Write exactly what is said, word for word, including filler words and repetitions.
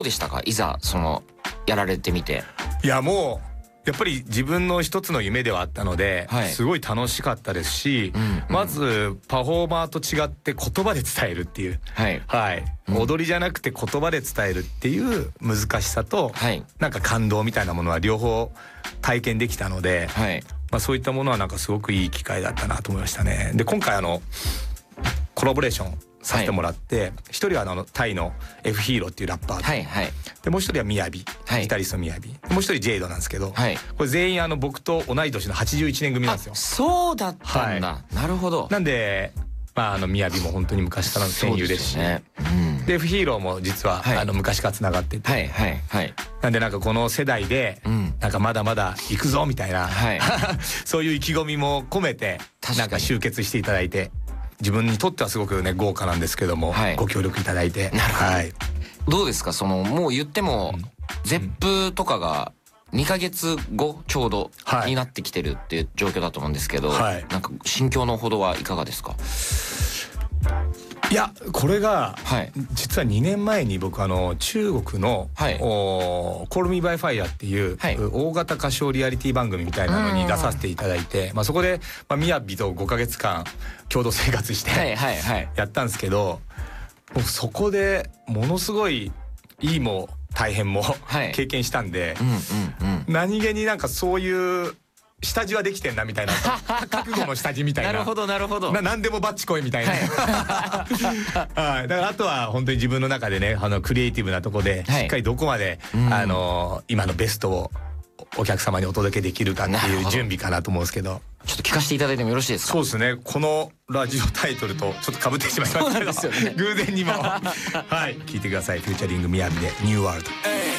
うでしたか、いざそのやられてみて。 いやもうやっぱり自分の一つの夢ではあったので、はい、すごい楽しかったですし、うんうん、まずパフォーマーと違って言葉で伝えるっていう、はいはい、うん、踊りじゃなくて言葉で伝えるっていう難しさと、はい、なんか感動みたいなものは両方体験できたので、はい、まあ、そういったものはなんかすごくいい機会だったなと思いましたね。で今回あのコラボレーションさせてもらって、一、はい、人はあのタイの F ヒーローっていうラッパーで、はいはい、でもう一人はみやび、はい、ギタリストみやび、もう一人ジェイドなんですけど、はい、これ全員あの僕と同い年のはちじゅういちねん組なんですよ。 そうだったんだ、はい、なるほど。 なんでまああのみやびも本当に昔からの戦友ですし、ね、うん、で F ヒーローも実は、はい、あの昔からつながってて、はいはいはい、なんでなんかこの世代で、うん、なんかまだまだ行くぞみたいな、はい、そういう意気込みも込めてなんか集結していただいて、自分にとってはすごくね豪華なんですけども、はい、ご協力いただいて。 なるほど、 はい、どうですか、そのもう言っても、うん、ゼップとかがにかげつごちょうどになってきてるっていう状況だと思うんですけど、はい、なんか心境のほどはいかがですか？ いやこれが、はい、実はにねんまえに僕あの中国の、はい、Call Me by Fire っていう、はい、大型歌唱リアリティ番組みたいなのに出させていただいて、まあ、そこで、まあ、みやびとごかげつかん共同生活してやったんですけど、僕そこでものすごいいいも大変も、はい、経験したんで、うんうんうん、何気になんかそういう下地はできてんなみたいな覚悟の下地みたいななるほどなるほど、 な何でもバッチコイみたいな、はい、だからあとは本当に自分の中でね、あのクリエイティブなとこでしっかりどこまで、はい、あの今のベストをお客様にお届けできるかっていう準備かなと思うんですけど、 ちょっと聞かせていただいてもよろしいですか？ そうですね、このラジオタイトルとちょっと被ってしまいましたけど、ね、偶然にもはい聞いてください。フューチャリングみやびでニューワールド。